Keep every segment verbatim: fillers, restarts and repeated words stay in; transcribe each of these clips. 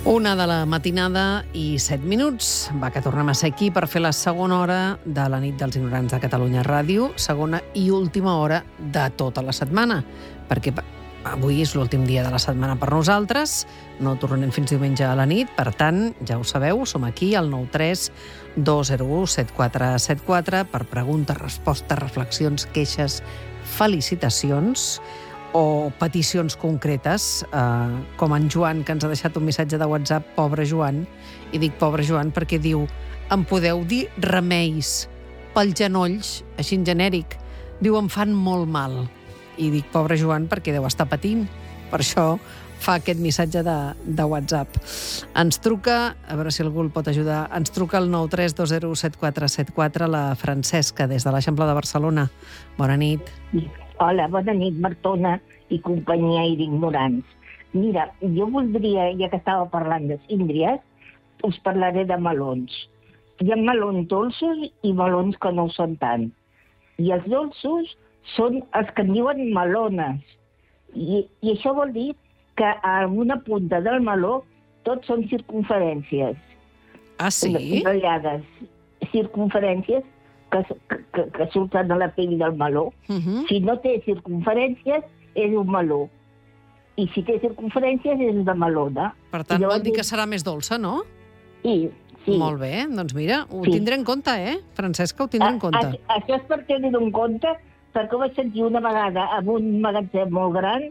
Una de la matinada i set minuts. Va, que tornem a ser aquí per fer la segona hora de la nit dels ignorants de Catalunya Ràdio, segona i última hora de tota la setmana, perquè avui és l'últim dia de la setmana per nosaltres, no tornarem fins diumenge a la nit, per tant, ja ho sabeu, som aquí al nou tres dos zero u set quatre set quatre per preguntes, respostes, reflexions, queixes, felicitacions o peticions concretes, eh, com en Joan, que ens ha deixat un missatge de WhatsApp, pobre Joan, i dic pobre Joan perquè diu, em podeu dir remeis pels genolls, així en genèric, diu, em fan molt mal. I dic pobre Joan perquè deu estar patint, per això fa aquest missatge de, de WhatsApp. Ens truca, a veure si algú el pot ajudar, ens truca el nou tres dos zero u set quatre set quatre la Francesca, des de l'Eixample de Barcelona. Bona nit. Hola, bona nit, Martona i companyia i d'ignorants. Mira, jo voldria, ja que estava parlant de síndries, us parlaré de melons. Hi ha melons dolços i melons que no ho són tant. I els dolços són els que en diuen melones. I, i això vol dir que a una punta del meló tots són circunferències. Ah, sí? Ratllades. Circunferències que, que, que surten de la pell del meló. Uh-huh. Si no té circunferències, és un meló. I si té circunferències, és de melona. Per tant, vol dir que serà més dolça, no? Sí, sí. Molt bé, doncs mira, ho Sí. tindré en compte, eh? Francesca, ho tindré en compte. A, a, això és per tenir en compte, perquè ho vaig sentir una vegada en un magatzem molt gran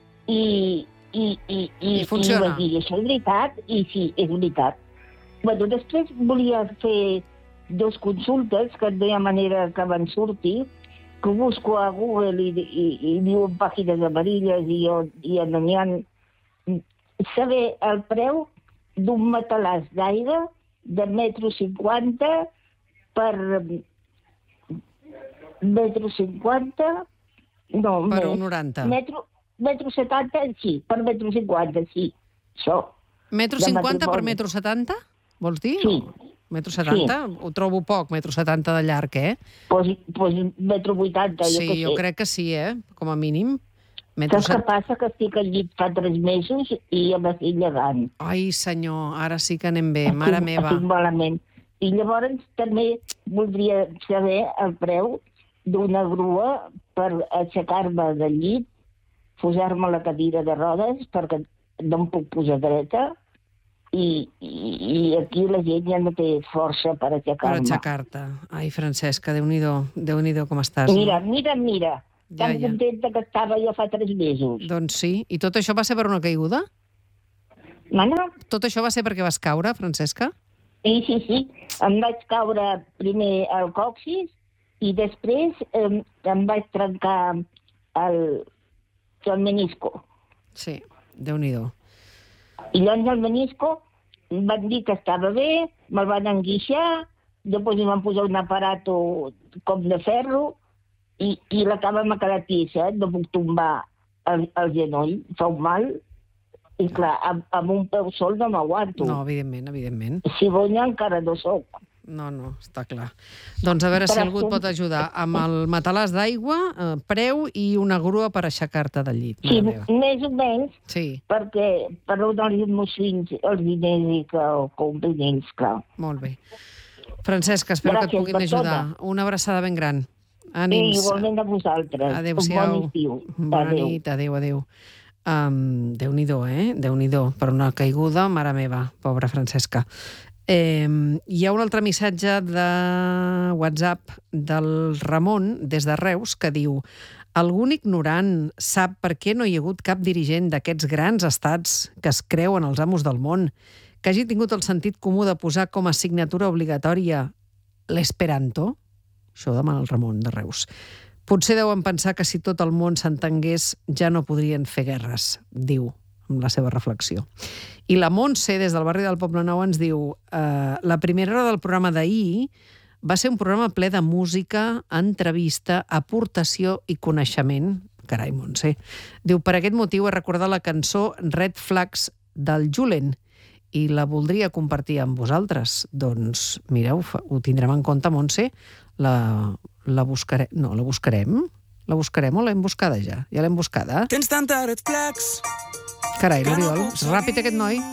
i, i, i, i, I funciona. i vaig dir, això és veritat? I sí, és veritat. Bueno, després volia fer dos consultes, que no hi ha manera que van sortir, que ho busco a Google i, i, i diuen pàgines amarilles i, i no n'hi ha... Saber el preu d'un matalàs d'aigua de metro cinquanta per... metro cinquanta... No, Per més. un noranta. Metro, metro setanta, sí, per metro cinquanta, sí. Això. Metro de cinquanta per matrimoni. metro setanta, vols dir? Sí. Metro setanta? Ho trobo poc, metro setanta de llarg, eh? Pues, pues metro vuitanta, jo Sí, què sé. jo crec que sí, eh? Com a mínim. Metro Saps què set... passa? Que estic al llit fa tres mesos i ja m'estic llegant. Ai, senyor, ara sí que anem bé, mare estic, meva. Estic malament. I llavors també voldria saber el preu d'una grua per aixecar-me del llit, posar-me a la cadira de rodes, perquè no em puc posar dreta, i, i, i aquí la gent ja no té força per Per aixecar-me. aixecar-te. Ai, Francesca, Déu-n'hi-do, Déu-n'hi-do com estàs. Mira, mira, mira. Ja, Tan ja. contenta que estava jo fa tres mesos. Doncs sí. I tot això va ser per una caiguda? Mana? Tot això va ser perquè vas caure, Francesca? Sí, sí, sí. Em vaig caure primer al còccix i després eh, em vaig trencar el, el menisco. Sí, Déu-n'hi-do. I llavors el menisco em van dir que estava bé, me'l van enguixar, després em van posar un aparato com de ferro i, i la cama m'ha quedat tissa, no puc tombar el, el genoll, fa un mal. I clar, amb, amb un peu sol no m'aguanto. No, evidentment, evidentment. Si bonya encara no soc. No, no, està clar. Doncs a veure si algú et pot ajudar amb el matalàs d'aigua, eh, preu i una grua per aixecar-te del llit. Sí, Mare meva. més o menys, Sí, perquè per no donar-li als meus fills els diners i que ho comprin ells, clar. molt bé. Francesca, espero que et Gràcies, puguin Barcelona. ajudar. Una abraçada ben gran. Sí, Ànims. igualment a vosaltres. Adéu-siau. Un bon estiu. Bona Adéu. nit, adéu, adéu. Um, Déu-n'hi-do, eh? Déu-n'hi-do. Per una caiguda, mare meva, pobra Francesca. Eh, hi ha un altre missatge de WhatsApp del Ramon, des de Reus, que diu: algun ignorant sap per què no hi ha hagut cap dirigent d'aquests grans estats que es creuen els amos del món, que hagi tingut el sentit comú de posar com a assignatura obligatòria l'esperanto? Això ho demana el Ramon de Reus. Potser deuen pensar que si tot el món s'entengués ja no podrien fer guerres, diu, amb la seva reflexió. I la Montse, des del barri del Poble Nou, ens diu eh, la primera hora del programa d'ahir va ser un programa ple de música, entrevista, aportació i coneixement. Carai, Montse. Diu, per aquest motiu he recordat la cançó Red Flags del Julen i la voldria compartir amb vosaltres. Doncs, mireu, ho tindrem en compte, Montse. La, la buscarem... No, la buscarem? La buscarem o l'hem buscada ja? Ja l'hem buscada? Tens tanta red flags. Carai, l'Oriol, és ràpid aquest noi.